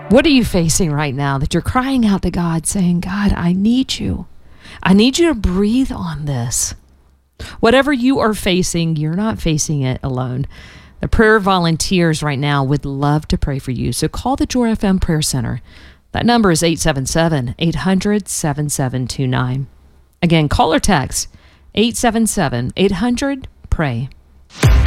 What are you facing right now that you're crying out to God, saying, God, I need you. I need you to breathe on this. Whatever you are facing, you're not facing it alone. The prayer volunteers right now would love to pray for you. So call the Joy FM Prayer Center. That number is 877-800-7729. Again, call or text 877-800-PRAY.